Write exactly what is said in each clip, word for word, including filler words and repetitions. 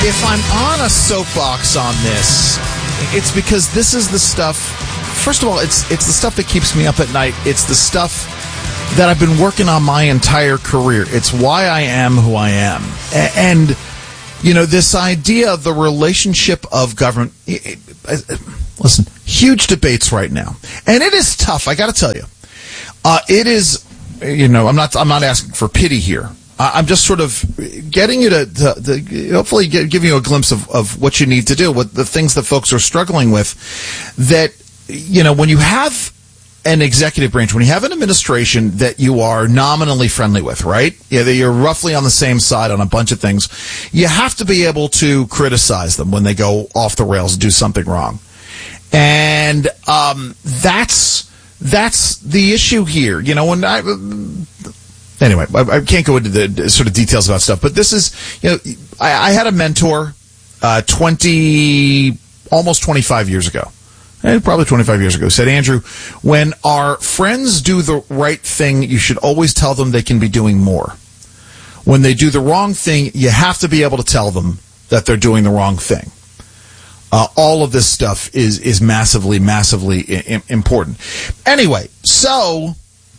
If I'm on a soapbox on this, it's because this is the stuff. First of all, it's it's the stuff that keeps me up at night. It's the stuff that I've been working on my entire career. It's why I am who I am. And, you know, this idea of the relationship of government. It, it, listen, huge debates right now, and it is tough. I got to tell you, uh, it is. You know, I'm not. I'm not asking for pity here. I'm just sort of getting you to, to, to hopefully get, give you a glimpse of, of what you need to do, what the things that folks are struggling with. That, you know, when you have an executive branch, when you have an administration that you are nominally friendly with, right? Yeah, that you're roughly on the same side on a bunch of things, you have to be able to criticize them when they go off the rails and do something wrong. And um, that's that's the issue here. You know, when I... Anyway, I, I can't go into the sort of details about stuff, but this is, you know, I, I had a mentor uh, twenty, almost twenty-five years ago, and probably twenty-five years ago, said, Andrew, when our friends do the right thing, you should always tell them they can be doing more. When they do the wrong thing, you have to be able to tell them that they're doing the wrong thing. Uh, all of this stuff is, is massively, massively I- important. Anyway, so...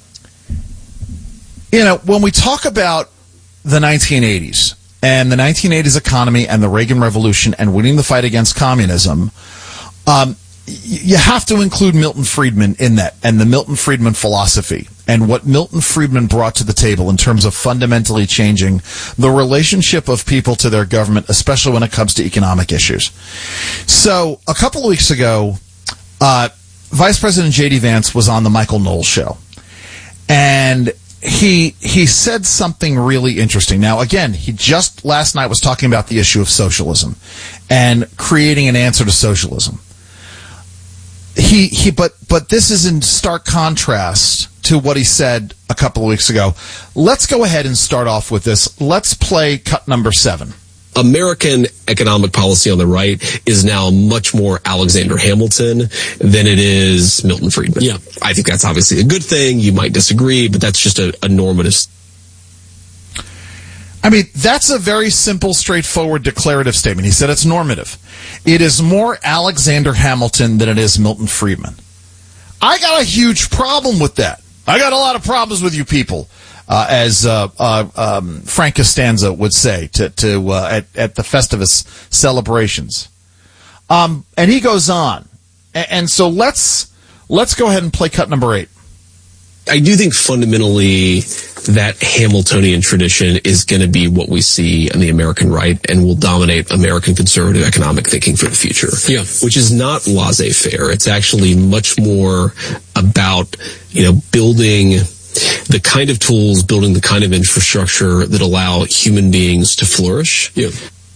You know, when we talk about the nineteen eighties and the nineteen eighties economy and the Reagan Revolution and winning the fight against communism, um, you have to include Milton Friedman in that and the Milton Friedman philosophy and what Milton Friedman brought to the table in terms of fundamentally changing the relationship of people to their government, especially when it comes to economic issues. So a couple of weeks ago, uh, Vice President J D Vance was on the Michael Knowles show, and He he said something really interesting. Now, again, he just last night was talking about the issue of socialism and creating an answer to socialism. He he, but but this is in stark contrast to what he said a couple of weeks ago. Let's go ahead and start off with this. Let's play cut number seven. American economic policy on the right is now much more Alexander Hamilton than it is Milton Friedman. Yeah, I think that's obviously a good thing. You might disagree, but that's just a, a normative. I mean, that's a very simple, straightforward, declarative statement. He said it's normative. It is more Alexander Hamilton than it is Milton Friedman. I got a huge problem with that. I got a lot of problems with you people. Uh, as uh, uh, um, Frank Costanza would say to, to uh, at, at the Festivus celebrations, um, and he goes on, and, and so let's let's go ahead and play cut number eight. I do think fundamentally that Hamiltonian tradition is going to be what we see on the American right and will dominate American conservative economic thinking for the future. Yeah, which is not laissez-faire. It's actually much more about, you know, building the kind of tools, building the kind of infrastructure that allow human beings to flourish. Yeah.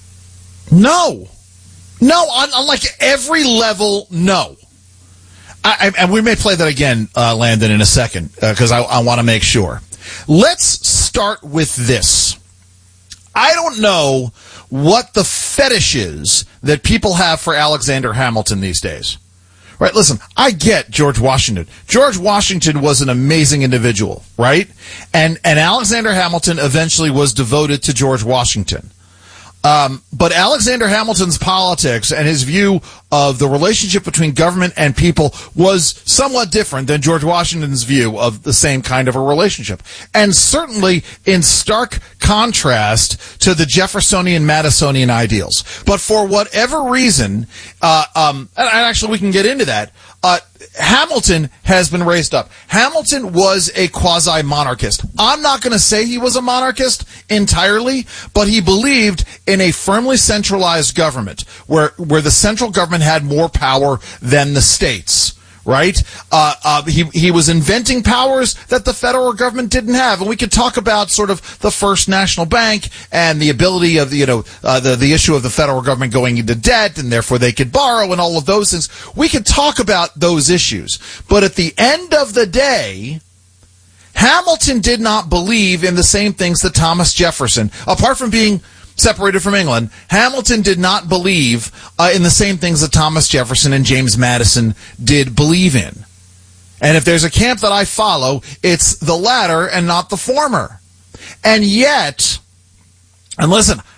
No. No, on, on like every level, no. I, I, and we may play that again, uh, Landon, in a second, because uh, I, I want to make sure. Let's start with this. I don't know what the fetish is that people have for Alexander Hamilton these days. Right, listen, I get George Washington. George Washington was an amazing individual, right? And and Alexander Hamilton eventually was devoted to George Washington. Um, but Alexander Hamilton's politics and his view of the relationship between government and people was somewhat different than George Washington's view of the same kind of a relationship. And certainly in stark contrast to the Jeffersonian, Madisonian ideals. But for whatever reason, uh, um, and actually we can get into that, uh, Hamilton has been raised up. Hamilton was a quasi-monarchist. I'm not going to say he was a monarchist entirely, but he believed in a firmly centralized government where, where the central government had more power than the states. Right? Uh, uh, he, he was inventing powers that the federal government didn't have. And we could talk about sort of the first national bank and the ability of, the, you know, uh, the, the issue of the federal government going into debt and therefore they could borrow and all of those things. We could talk about those issues. But at the end of the day, Hamilton did not believe in the same things that Thomas Jefferson, apart from being separated from England, Hamilton did not believe uh, in the same things that Thomas Jefferson and James Madison did believe in. And if there's a camp that I follow, it's the latter and not the former. And yet, and listen,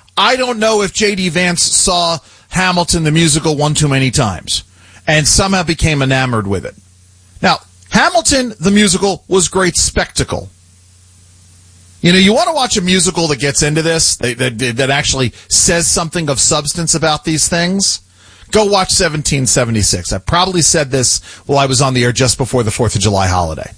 I don't know if J D. Vance saw Hamilton the musical one too many times and somehow became enamored with it. Now, Hamilton the musical was great spectacle. You know, you want to watch a musical that gets into this, that, that, that actually says something of substance about these things? Go watch seventeen seventy-six. I probably said this while I was on the air just before the fourth of July holiday.